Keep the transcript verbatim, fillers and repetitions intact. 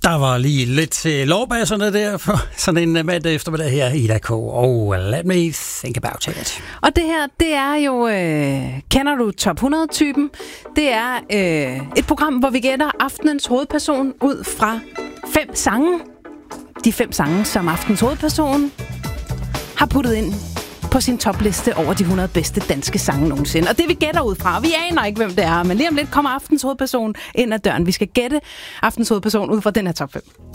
Der var lige lidt til lovbasserne der for sådan en mandag eftermiddag her i Ida K. Og let me think about it. Og det her, det er jo, øh, kender du top hundrede-typen? Det er øh, et program, hvor vi gætter aftenens hovedperson ud fra fem sange. De fem sange, som aftenens hovedperson har puttet ind på sin topliste over de hundrede bedste danske sange nogensinde. Og det vi gætter ud fra, vi aner ikke, hvem det er, men lige om lidt kommer aftens hovedperson ind ad døren. Vi skal gætte aftens hovedperson ud fra den her top fem.